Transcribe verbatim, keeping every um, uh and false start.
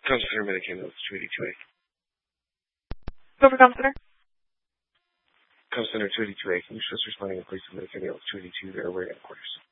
Comes Center Medicaid notes two eighty-two A. Go for Comm Center. Comm Center two eighty-two A. Can you stress responding in place of Medicaid notes two eighty-two there? We're at quarters.